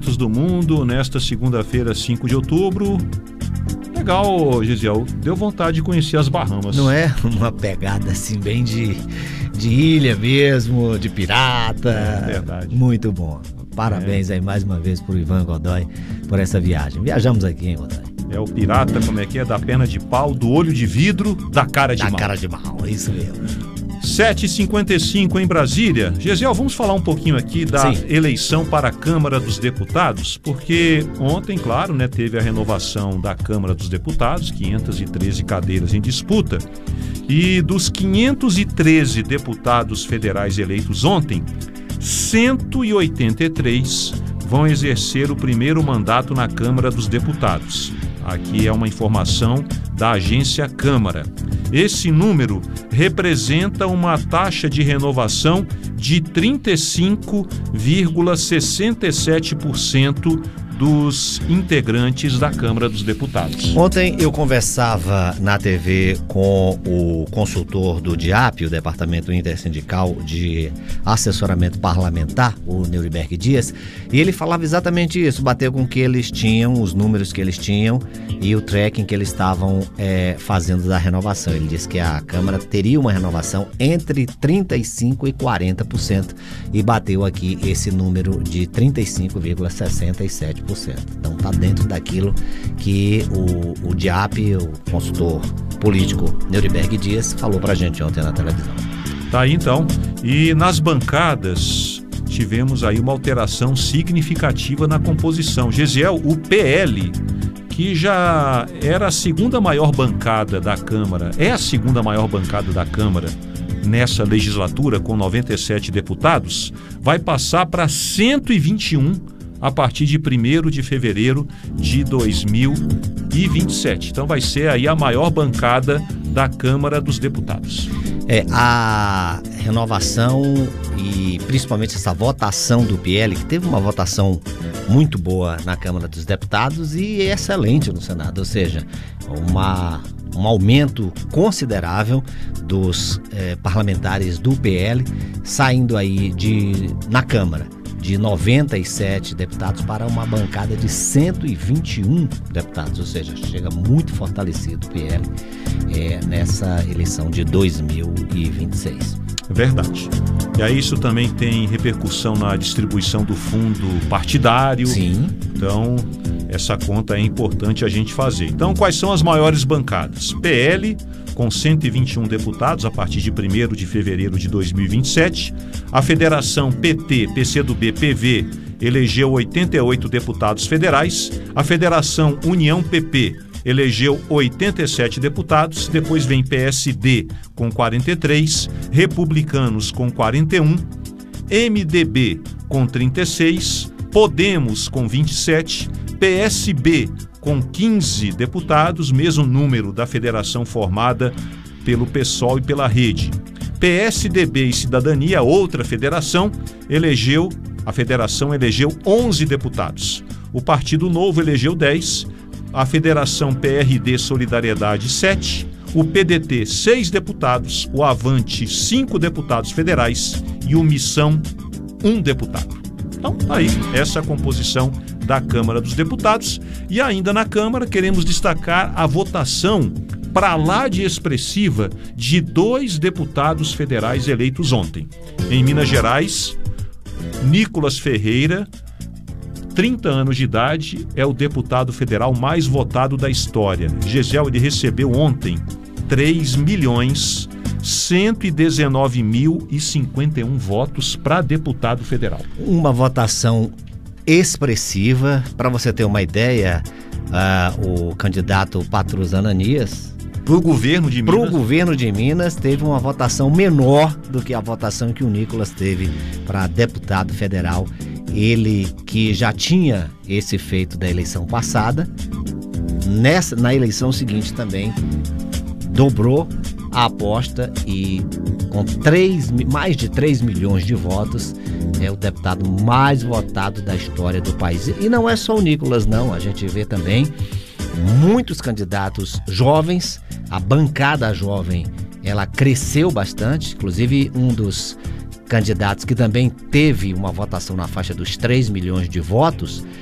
cantos do mundo nesta segunda-feira, 5 de outubro. Legal, Gisiel. Deu vontade de conhecer as Bahamas. Não é uma pegada assim bem de ilha mesmo, de pirata. É verdade. Muito bom. Parabéns aí mais uma vez pro Ivan Godoy por essa viagem. Viajamos aqui, hein, Godoy? É o pirata, como é que é? Da perna de pau, do olho de vidro, da cara de mal. Da cara de mal, isso mesmo. 7h55 em Brasília. Gesiel, vamos falar um pouquinho aqui da eleição para a Câmara dos Deputados, porque ontem, claro, né, teve a renovação da Câmara dos Deputados, 513 cadeiras em disputa, e dos 513 deputados federais eleitos ontem, 183 vão exercer o primeiro mandato na Câmara dos Deputados. Aqui é uma informação da agência Câmara. Esse número representa uma taxa de renovação de 35,67% dos integrantes da Câmara dos Deputados. Ontem eu conversava na TV com o consultor do DIAP, o Departamento Intersindical de Assessoramento Parlamentar, o Neuriberg Dias, e ele falava exatamente isso, bateu com o que eles tinham, os números que eles tinham e o tracking que eles estavam fazendo da renovação. Ele disse que a Câmara teria uma renovação entre 35% e 40% e bateu aqui esse número de 35,67%. Então está dentro daquilo que o DIAP, o consultor político Neuriberg Dias, falou para a gente ontem na televisão. Tá aí então. E nas bancadas tivemos aí uma alteração significativa na composição. Gesiel, o PL, que já era a segunda maior bancada da Câmara, é a segunda maior bancada da Câmara nessa legislatura, com 97 deputados, vai passar para 121 a partir de 1º de fevereiro de 2027. Então vai ser aí a maior bancada da Câmara dos Deputados. A renovação e principalmente essa votação do PL, que teve uma votação muito boa na Câmara dos Deputados e excelente no Senado, ou seja, um aumento considerável dos parlamentares do PL saindo aí na Câmara de 97 deputados para uma bancada de 121 deputados, ou seja, chega muito fortalecido o PL nessa eleição de 2026. Verdade. E aí isso também tem repercussão na distribuição do fundo partidário. Sim. Então, essa conta é importante a gente fazer. Então, quais são as maiores bancadas? PL, com 121 deputados a partir de 1º de fevereiro de 2027. A Federação PT, PCdoB, PV elegeu 88 deputados federais. A Federação União PP elegeu 87 deputados. Depois vem PSD com 43, Republicanos com 41, MDB com 36, Podemos com 27, PSB com 15 deputados, mesmo número da federação formada pelo PSOL e pela Rede. PSDB e Cidadania, outra federação, a federação elegeu 11 deputados. O Partido Novo elegeu 10, a Federação PRD Solidariedade 7, o PDT 6 deputados, o Avante 5 deputados federais e o Missão 1 deputado. Então, aí, essa é a composição da Câmara dos Deputados. E ainda na Câmara, queremos destacar a votação para lá de expressiva de 2 deputados federais eleitos ontem. Em Minas Gerais, Nicolas Ferreira, 30 anos de idade, é o deputado federal mais votado da história. Gesiel, ele recebeu ontem 3.119.051 votos para deputado federal. Uma votação expressiva. Para você ter uma ideia, o candidato Patrus Ananias, para o governo de Minas, teve uma votação menor do que a votação que o Nicolas teve para deputado federal. Ele que já tinha esse feito da eleição passada, na eleição seguinte também dobrou a aposta e com mais de 3 milhões de votos é o deputado mais votado da história do país. E não é só o Nicolas, não. A gente vê também muitos candidatos jovens. A bancada jovem, ela cresceu bastante. Inclusive, um dos candidatos que também teve uma votação na faixa dos 3 milhões de votos